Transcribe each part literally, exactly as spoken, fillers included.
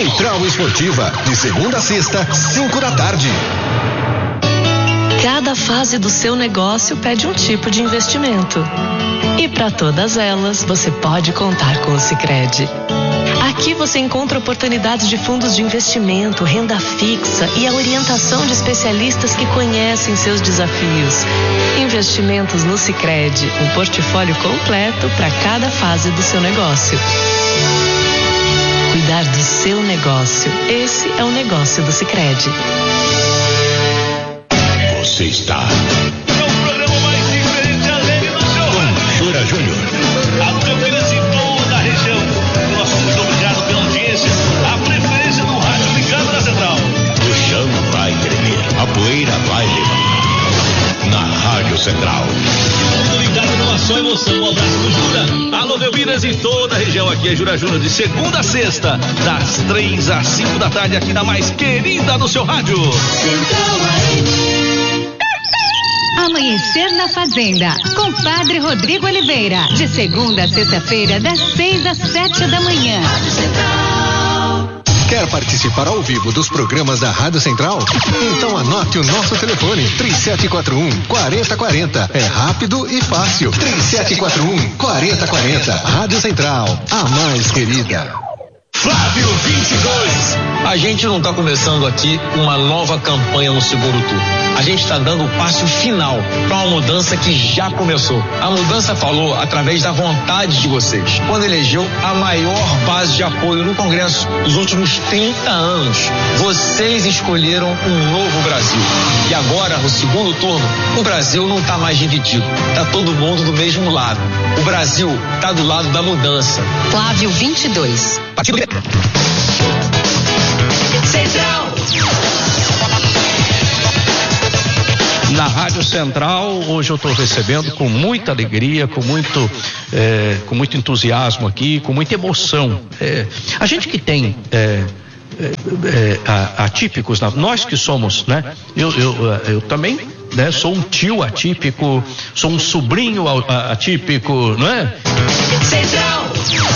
Central Esportiva, de segunda a sexta, cinco da tarde. Cada fase do seu negócio pede um tipo de investimento. E para todas elas, você pode contar com o Sicredi. Aqui você encontra oportunidades de fundos de investimento, renda fixa e a orientação de especialistas que conhecem seus desafios. Investimentos no Sicredi, um portfólio completo para cada fase do seu negócio. Cuidar do seu negócio, esse é o negócio do Sicredi. Você está É o programa mais diferente alegre do seu com Jura Júnior. Alô, meu filho, em toda a região. Nós somos obrigados pela audiência, a preferência do rádio ligado na central. O chão vai tremer, a poeira vai levantar. Na Rádio Central. Todo ligado numa só emoção. Um abraço do Jura. Alô, meu Minas em toda a região. Aqui é Jura Júnior, de segunda a sexta, das três às cinco da tarde, aqui na mais querida do seu rádio. Amanhecer na Fazenda, com Padre Rodrigo Oliveira, de segunda a sexta-feira, das seis às sete da manhã. Quer participar ao vivo dos programas da Rádio Central? Então anote o nosso telefone, três sete quatro um, quatro zero quatro zero. É rápido e fácil. três sete quatro um, quatro zero quatro zero. Rádio Central, a mais querida. Flávio vinte e dois. A gente não está começando aqui uma nova campanha no segundo turno. A gente está dando o passo final para uma mudança que já começou. A mudança falou através da vontade de vocês, quando elegeu a maior base de apoio no Congresso dos últimos trinta anos. Vocês escolheram um novo Brasil. E agora, no segundo turno, o Brasil não está mais dividido. Está todo mundo do mesmo lado. O Brasil está do lado da mudança. Flávio vinte e dois. Partido Central. Na Rádio Central, hoje eu estou recebendo com muita alegria, com muito, é, com muito entusiasmo aqui, com muita emoção. É, a gente que tem é, é, é, atípicos, nós que somos, né? Eu, eu, eu também, né? Sou um tio atípico, sou um sobrinho atípico, não é? Central.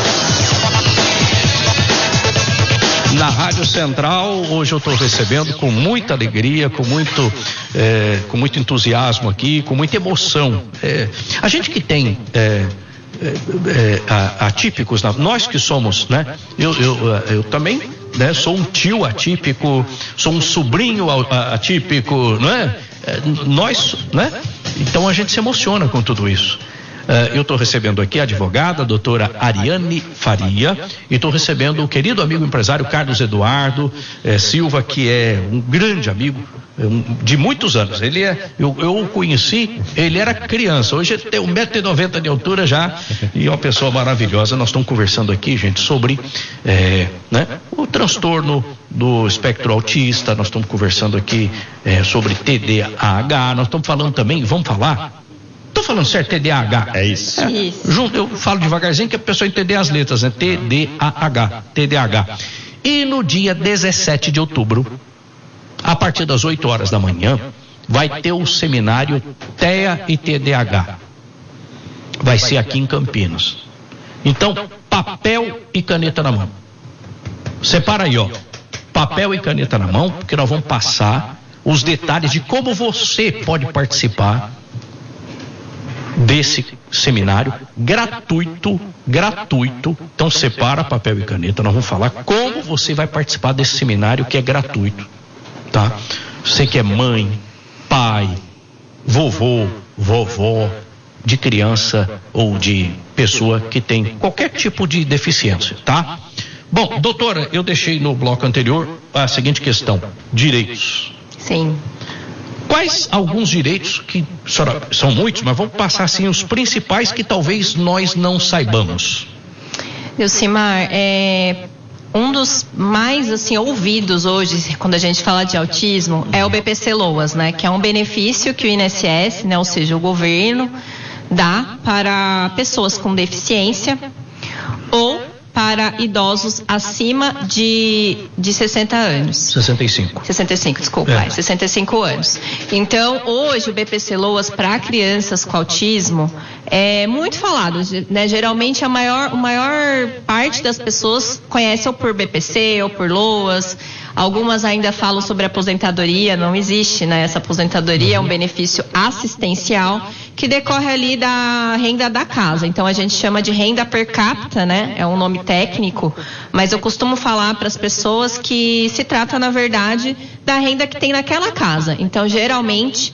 Na Rádio Central, hoje eu estou recebendo com muita alegria, com muito, é, com muito entusiasmo aqui, com muita emoção. É, a gente que tem é, é, é, atípicos, nós que somos, né? Eu, eu, eu também, né? Sou um tio atípico, sou um sobrinho atípico, não é? É nós, né? Então a gente se emociona com tudo isso. Uh, eu estou recebendo aqui a advogada, a doutora Ariane Faria, e estou recebendo o querido amigo empresário Carlos Eduardo eh, Silva, que é um grande amigo um, de muitos anos. Ele é, eu, eu o conheci, ele era criança, hoje ele tem um metro e noventa de altura já, e é uma pessoa maravilhosa. Nós estamos conversando aqui, gente, sobre eh, né, o transtorno do espectro autista, nós estamos conversando aqui eh, sobre T D A H, nós estamos falando também, vamos falar... Tô falando certo, T D A H. É isso. É, isso. Junto, eu falo devagarzinho que a pessoa entender as letras, né? T D A H, T D A H. E no dia dezessete de outubro, a partir das oito horas da manhã, vai ter o seminário T E A e T D A H. Vai ser aqui em Campinas. Então, papel e caneta na mão. Separa aí, ó. Papel e caneta na mão, porque nós vamos passar os detalhes de como você pode participar desse seminário gratuito, gratuito. Então separa papel e caneta, nós vamos falar como você vai participar desse seminário que é gratuito, tá? Você que é mãe, pai, vovô, vovó, de criança ou de pessoa que tem qualquer tipo de deficiência, tá? Bom, doutora, eu deixei no bloco anterior a seguinte questão: direitos. Sim. Quais alguns direitos que, senhora, são muitos, mas vamos passar assim os principais que talvez nós não saibamos? Delcimar, é, um dos mais assim ouvidos hoje quando a gente fala de autismo é o B P C Loas, né? Que é um benefício que o I N S S, né? Ou seja, o governo dá para pessoas com deficiência ou para idosos acima de, de sessenta anos. sessenta e cinco. sessenta e cinco, desculpa, é. sessenta e cinco anos. Então, hoje o B P C Loas para crianças com autismo é muito falado, né? Geralmente a maior, a maior parte das pessoas conhece ou por B P C ou por Loas. Algumas ainda falam sobre aposentadoria, não existe, né? Essa aposentadoria é um benefício assistencial que decorre ali da renda da casa. Então a gente chama de renda per capita, né? É um nome técnico, mas eu costumo falar para as pessoas que se trata, na verdade, da renda que tem naquela casa. Então, geralmente,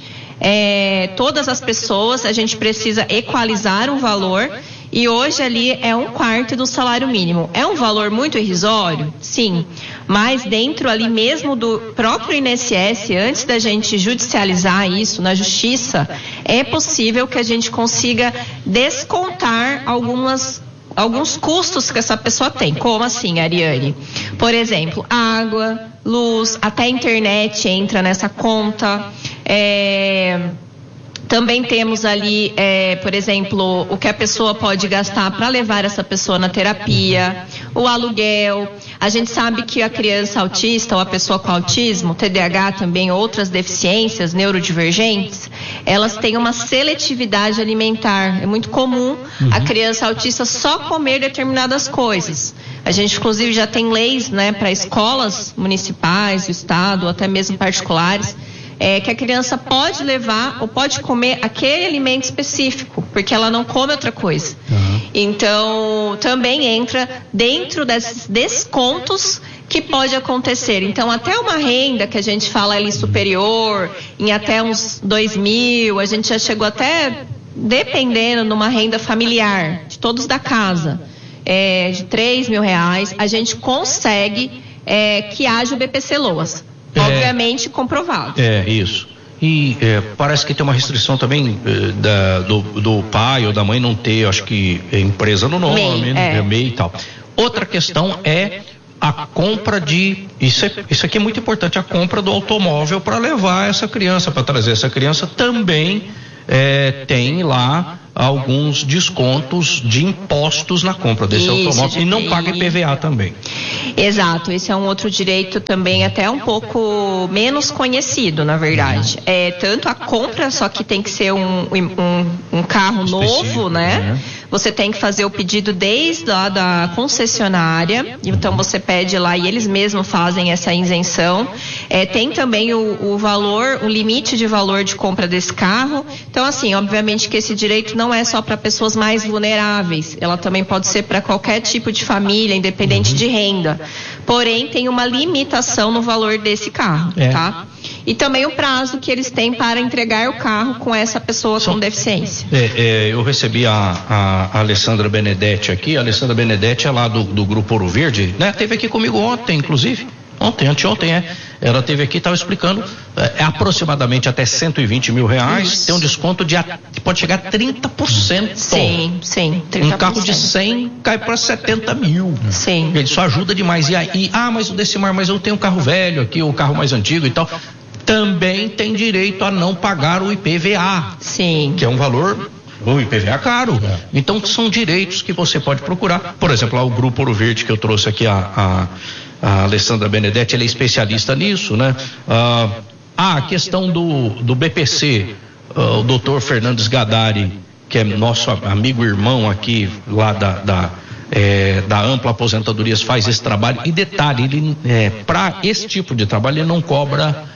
é, todas as pessoas, a gente precisa equalizar um valor. E hoje ali é um quarto do salário mínimo. É um valor muito irrisório? Sim. Mas dentro ali mesmo do próprio I N S S, antes da gente judicializar isso na justiça, é possível que a gente consiga descontar algumas alguns custos que essa pessoa tem. Como assim, Ariane? Por exemplo, água, luz, até a internet entra nessa conta. É... Também temos ali, é, por exemplo, o que a pessoa pode gastar para levar essa pessoa na terapia, o aluguel. A gente sabe que a criança autista ou a pessoa com autismo, T D A H também, outras deficiências neurodivergentes, elas têm uma seletividade alimentar. É muito comum a criança autista só comer determinadas coisas. A gente, inclusive, já tem leis, né, para escolas municipais, do estado, ou até mesmo particulares, É, que a criança pode levar ou pode comer aquele alimento específico, porque ela não come outra coisa. Uhum. Então, também entra dentro desses descontos que pode acontecer. Então, até uma renda que a gente fala ali superior, em até uns dois mil, a gente já chegou até, dependendo, numa renda familiar, de todos da casa, é, de três mil reais, a gente consegue é, que haja o B P C Loas. Obviamente, é, comprovado. É, isso. E é, parece que tem uma restrição também é, da, do, do pai ou da mãe não ter, acho que, empresa no nome, M E I, né? é. M E I e tal. Outra questão é a compra de, isso, é, isso aqui é muito importante, a compra do automóvel para levar essa criança, para trazer essa criança também é, tem lá alguns descontos de impostos na compra desse Isso, automóvel e não paga I P V A também. Exato, esse é um outro direito também até um pouco menos conhecido, na verdade. É tanto a compra, só que tem que ser um, um, um carro Específico, novo, né? né? Você tem que fazer o pedido desde lá da concessionária, então você pede lá e eles mesmos fazem essa isenção. É, tem também o, o valor, o limite de valor de compra desse carro. Então, assim, obviamente que esse direito não é só para pessoas mais vulneráveis, ela também pode ser para qualquer tipo de família, independente de renda. Porém, tem uma limitação no valor desse carro, é. tá? E também o prazo que eles têm para entregar o carro com essa pessoa Só, com deficiência. É, é, eu recebi a, a, a Alessandra Benedetti aqui. A Alessandra Benedetti é lá do, do Grupo Ouro Verde, né? Teve aqui comigo ontem, inclusive. Ontem, anteontem, é. Ela teve aqui e estava explicando. É, é aproximadamente até cento e vinte mil reais. Isso. Tem um desconto de a, pode chegar a trinta por cento. Sim, sim. trinta por cento. Um carro de cem cai para setenta mil. Sim. Ele só ajuda demais. E aí, ah, mas o Decimar, mas eu tenho um carro velho aqui, o carro mais antigo e tal. Também tem direito a não pagar o I P V A. Sim. Que é um valor, o I P V A caro. É. Então são direitos que você pode procurar. Por exemplo, lá o Grupo Ouro Verde que eu trouxe aqui, a, a, a Alessandra Benedetti, ela é especialista nisso, né? Ah, a questão do, do B P C, ah, o doutor Fernandes Gadari, que é nosso amigo irmão aqui, lá da, da, é, da Ampla Aposentadorias, faz esse trabalho. E detalhe, ele, é, para esse tipo de trabalho, ele não cobra.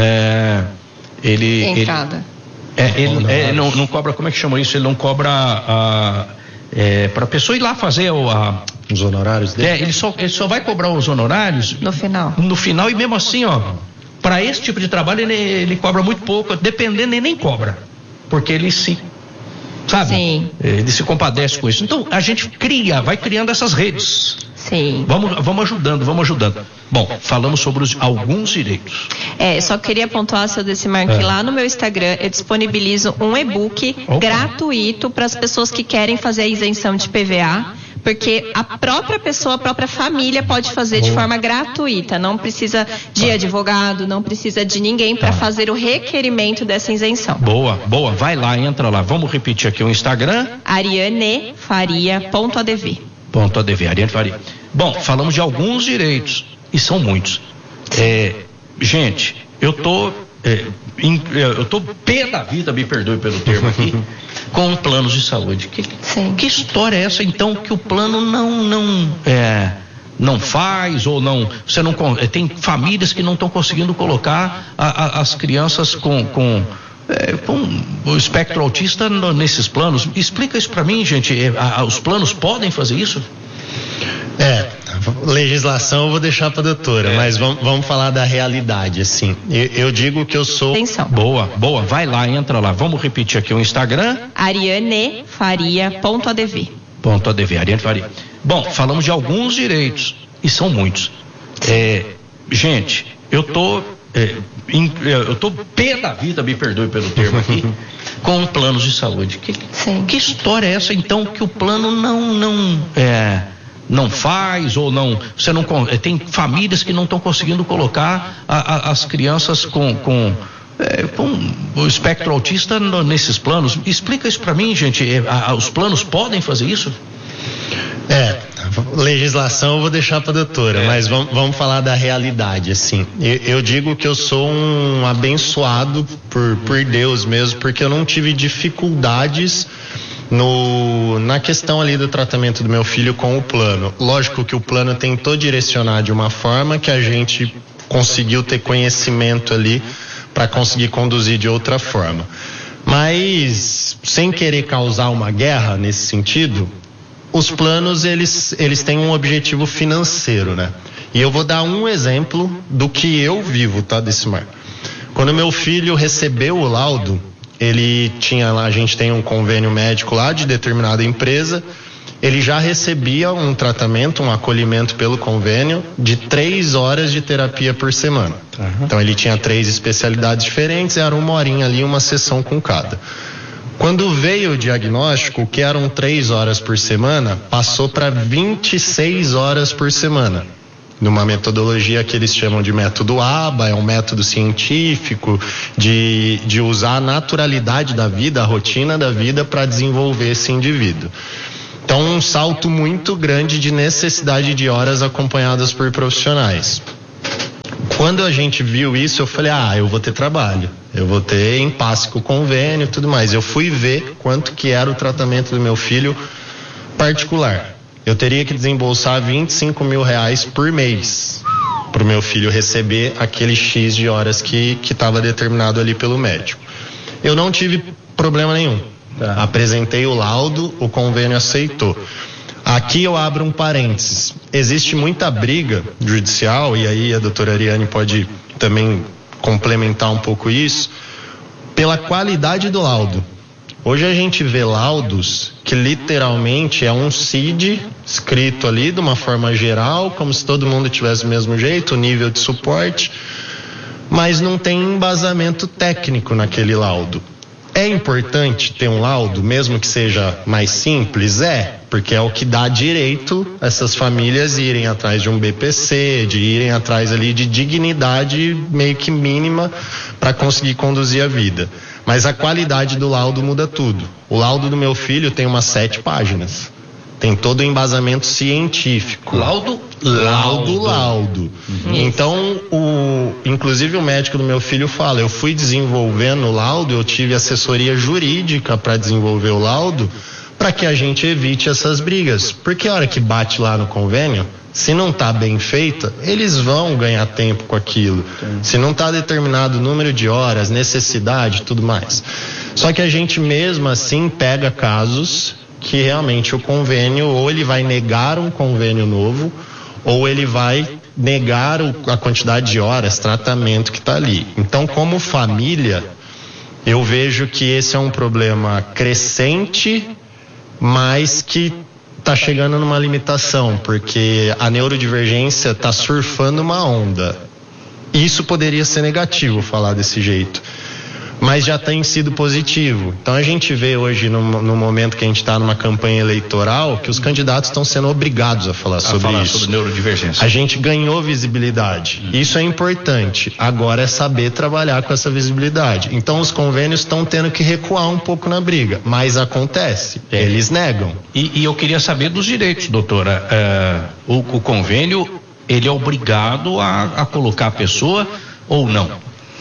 É, ele, Entrada. Ele, é, ele é, não, não cobra, como é que chama isso? Ele não cobra a, é, para a pessoa ir lá fazer o, a, os honorários dele. É, ele só, ele só vai cobrar os honorários no final. No final, e mesmo assim, ó, para esse tipo de trabalho ele, ele cobra muito pouco, dependendo ele nem cobra, porque ele se, sabe? Sim. Ele se compadece com isso. Então a gente cria, vai criando essas redes. Sim. Vamos, vamos ajudando, vamos ajudando. Bom, falamos sobre os, alguns direitos. É, só queria pontuar, seu Decimar, que é. lá no meu Instagram eu disponibilizo um e-book Opa. gratuito para as pessoas que querem fazer a isenção de I P V A, porque a própria pessoa, a própria família pode fazer de forma gratuita, não precisa de advogado, não precisa de ninguém para fazer o requerimento dessa isenção. Boa, boa, vai lá, entra lá. Vamos repetir aqui o Instagram. ariane faria ponto a d v. Ponto a D V, Ariane Faria. Bom, falamos de alguns direitos, e são muitos. É, gente, eu tô, é, in, eu tô pé da vida, me perdoe pelo termo aqui, com planos de saúde. Que, que história é essa, então, que o plano não, não, é, não faz, ou não, você não, tem famílias que não estão conseguindo colocar a, a, as crianças com, com É, com o espectro autista nesses planos. Explica isso para mim, gente. É, a, os planos podem fazer isso? É, legislação eu vou deixar para a doutora, é. mas vamos, vamos falar da realidade, assim. Eu, eu digo que eu sou... Atenção. Boa, boa, vai lá, entra lá. Vamos repetir aqui o Instagram. Ariane Faria, ponto A D V. Ponto A D V, Ariane Faria. Bom, falamos de alguns direitos, e são muitos. É, gente, eu tô... É, in, eu tô pé da vida, me perdoe pelo termo aqui, com planos de saúde. Que, que história é essa, então, que o plano não, não, é, não faz, ou não, você não, tem famílias que não estão conseguindo colocar a, a, as crianças com, com, é, com o espectro autista nesses planos. Explica isso para mim, gente. É, a, os planos podem fazer isso? É, legislação eu vou deixar para a doutora, é. mas vamos, vamos falar da realidade, assim. Eu, eu digo que eu sou um abençoado por, por Deus mesmo, porque eu não tive dificuldades no, na questão ali do tratamento do meu filho com o plano. Lógico que o plano tentou direcionar de uma forma que a gente conseguiu ter conhecimento ali para conseguir conduzir de outra forma. Mas, sem querer causar uma guerra nesse sentido, os planos, eles, eles têm um objetivo financeiro, né? E eu vou dar um exemplo do que eu vivo, tá, Decimar? Quando meu filho recebeu o laudo, ele tinha lá, a gente tem um convênio médico lá de determinada empresa, ele já recebia um tratamento, um acolhimento pelo convênio de três horas de terapia por semana. Uhum. Então ele tinha três especialidades diferentes, era uma horinha ali, uma sessão com cada. Quando veio o diagnóstico, que eram três horas por semana, passou para vinte e seis horas por semana. Numa metodologia que eles chamam de método A B A, é um método científico de, de usar a naturalidade da vida, a rotina da vida para desenvolver esse indivíduo. Então, um salto muito grande de necessidade de horas acompanhadas por profissionais. Quando a gente viu isso, eu falei, ah, eu vou ter trabalho, eu vou ter impasse com o convênio e tudo mais. Eu fui ver quanto que era o tratamento do meu filho particular. Eu teria que desembolsar vinte e cinco mil reais por mês para o meu filho receber aquele X de horas que que estava determinado ali pelo médico. Eu não tive problema nenhum. Tá. Apresentei o laudo, o convênio aceitou. Aqui eu abro um parênteses. Existe muita briga judicial, e aí a doutora Ariane pode também complementar um pouco isso, pela qualidade do laudo. Hoje a gente vê laudos que literalmente é um C I D escrito ali de uma forma geral, como se todo mundo tivesse o mesmo jeito, o nível de suporte, mas não tem embasamento técnico naquele laudo. É importante ter um laudo, mesmo que seja mais simples? É, porque é o que dá direito a essas famílias irem atrás de um B P C, de irem atrás ali de dignidade meio que mínima para conseguir conduzir a vida. Mas a qualidade do laudo muda tudo. O laudo do meu filho tem umas sete páginas. Tem todo o embasamento científico. Laudo? Laudo, laudo. Uhum. Então, o, inclusive o médico do meu filho fala, eu fui desenvolvendo o laudo, eu tive assessoria jurídica para desenvolver o laudo, para que a gente evite essas brigas. Porque a hora que bate lá no convênio, se não está bem feita, eles vão ganhar tempo com aquilo. Se não está determinado o número de horas, necessidade, tudo mais. Só que a gente mesmo assim pega casos que realmente o convênio, ou ele vai negar um convênio novo, ou ele vai negar o, a quantidade de horas, tratamento que está ali. Então, como família, eu vejo que esse é um problema crescente, mas que está chegando numa limitação, porque a neurodivergência está surfando uma onda. Isso poderia ser negativo, falar desse jeito. mas já tem sido positivo. Então a gente vê hoje, no, no momento que a gente está numa campanha eleitoral, que os candidatos estão sendo obrigados a falar a sobre falar isso. Sobre neurodivergência. A gente ganhou visibilidade. Isso é importante. Agora é saber trabalhar com essa visibilidade. Então os convênios estão tendo que recuar um pouco na briga, mas acontece. Eles negam. E, e eu queria saber dos direitos, doutora. É, o, o convênio, ele é obrigado a, a colocar a pessoa ou não?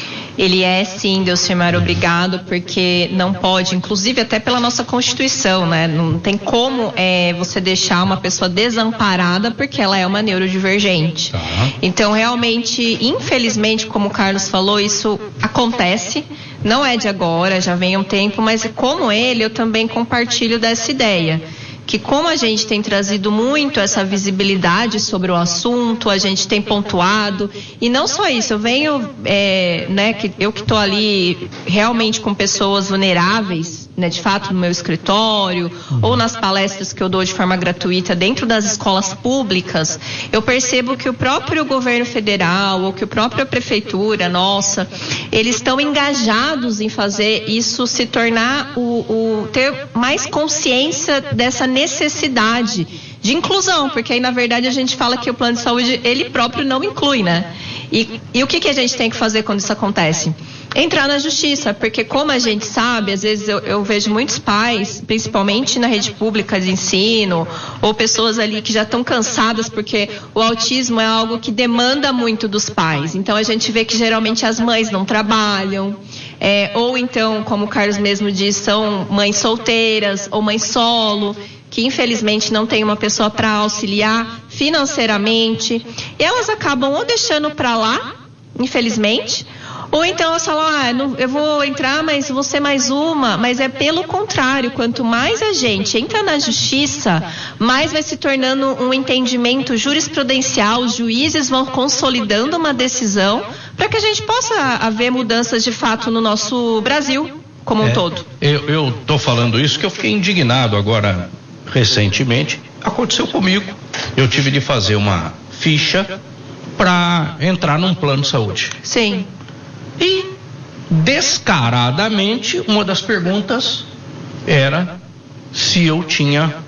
Ele é sim, Delcimar, obrigado, porque não pode, inclusive até pela nossa Constituição, né? Não tem como é, você deixar uma pessoa desamparada porque ela é uma neurodivergente. Tá. Então, realmente, infelizmente, como o Carlos falou, isso acontece, não é de agora, já vem um tempo, mas como ele, eu também compartilho dessa ideia. Que como a gente tem trazido muito essa visibilidade sobre o assunto, a gente tem pontuado, e não só isso, eu venho, é, né, que eu que estou ali realmente com pessoas vulneráveis, né, de fato no meu escritório, ou nas palestras que eu dou de forma gratuita dentro das escolas públicas, eu percebo que o próprio governo federal, ou que a própria prefeitura nossa, eles estão engajados em fazer isso se tornar o, o ter mais consciência dessa necessidade de inclusão, porque aí na verdade a gente fala que o plano de saúde ele próprio não inclui, né? E, e o que, que a gente tem que fazer quando isso acontece? Entrar na justiça, porque como a gente sabe, às vezes eu, eu vejo muitos pais, principalmente na rede pública de ensino, ou pessoas ali que já estão cansadas, porque o autismo é algo que demanda muito dos pais. Então a gente vê que geralmente as mães não trabalham, é, ou então, como o Carlos mesmo diz, são mães solteiras ou mães solo, que infelizmente não tem uma pessoa para auxiliar financeiramente, e elas acabam ou deixando para lá, infelizmente, ou então elas falam, ah, não, eu vou entrar, mas vou ser mais uma, mas é pelo contrário, quanto mais a gente entra na justiça, mais vai se tornando um entendimento jurisprudencial, os juízes vão consolidando uma decisão para que a gente possa haver mudanças de fato no nosso Brasil como um é, todo. Eu, eu tô falando isso que eu fiquei indignado agora, recentemente, aconteceu comigo, eu tive de fazer uma ficha para entrar num plano de saúde. Sim. E descaradamente uma das perguntas era se eu tinha uh,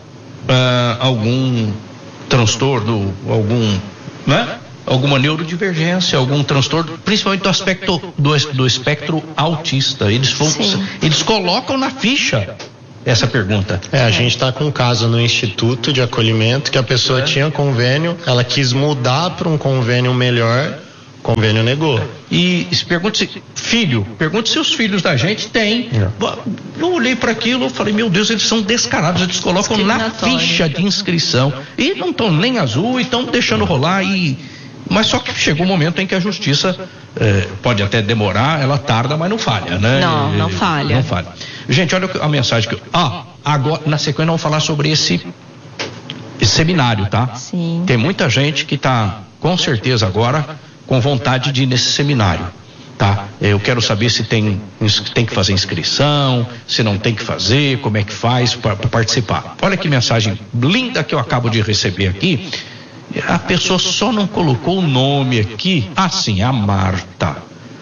algum transtorno, algum, né? Alguma neurodivergência, algum transtorno, principalmente do aspecto do, do espectro autista. Eles, vão, eles colocam na ficha essa pergunta. É, a gente está com um caso no Instituto de Acolhimento que a pessoa é. tinha convênio, ela quis mudar para um convênio melhor, o convênio negou. E se pergunta se, filho, pergunta se os filhos da gente têm. É. Eu olhei para aquilo e falei, meu Deus, eles são descarados, eles colocam na ficha de inscrição e não estão nem azul e estão deixando rolar e... Mas só que chegou um momento em que a justiça eh, pode até demorar, ela tarda, mas não falha, né? Não, não falha. Não falha. Gente, olha a mensagem que eu... Ah, agora, na sequência, vamos falar sobre esse, esse seminário, tá? Sim. Tem muita gente que está, com certeza, agora, com vontade de ir nesse seminário, tá? Eu quero saber se tem, tem que fazer inscrição, se não tem que fazer, como é que faz para participar. Olha que mensagem linda que eu acabo de receber aqui. A pessoa só não colocou o nome aqui, assim, a Marta.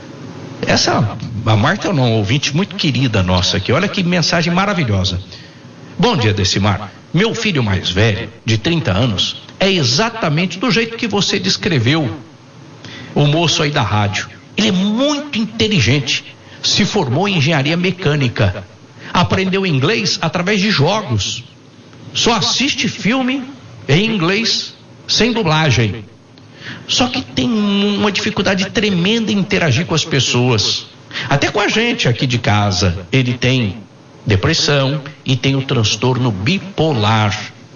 Essa, a Marta é uma ouvinte muito querida nossa aqui, olha que mensagem maravilhosa. Bom dia, Decimar. Meu filho mais velho, de trinta anos, é exatamente do jeito que você descreveu o moço aí da rádio. Ele é muito inteligente, se formou em engenharia mecânica, aprendeu inglês através de jogos, só assiste filme em inglês, sem dublagem. Só que tem uma dificuldade tremenda em interagir com as pessoas. Até com a gente aqui de casa. Ele tem depressão e tem o transtorno bipolar.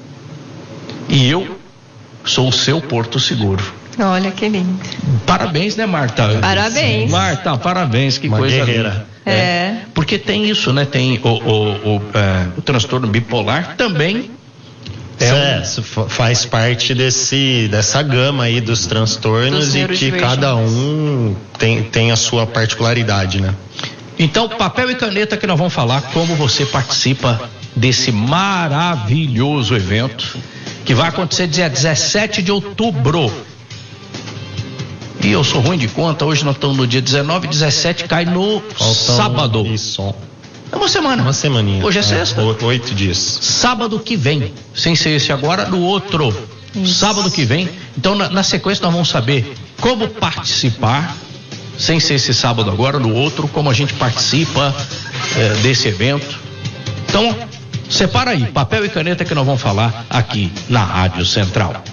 E eu sou o seu porto seguro. Olha que lindo. Parabéns, né, Marta? Parabéns. Marta, parabéns, que uma coisa guerreira. linda. É. é. Porque tem isso, né? Tem o, o, o, é, o transtorno bipolar também. É, isso faz parte desse, dessa gama aí dos transtornos dos e que cada um tem, tem a sua particularidade, né? Então, papel e caneta que nós vamos falar como você participa desse maravilhoso evento que vai acontecer dia dezessete de outubro. E eu sou ruim de conta, hoje nós estamos no dia dezenove, dezessete, cai no Faltam sábado. Isso. É uma semana. Uma semaninha. Hoje é sexta. É, oito dias. Sábado que vem, sem ser esse agora, no outro. Isso. Sábado que vem. Então, na, na sequência, nós vamos saber como participar, sem ser esse sábado agora, no outro, como a gente participa é, desse evento. Então, separa aí, papel e caneta que nós vamos falar aqui na Rádio Central.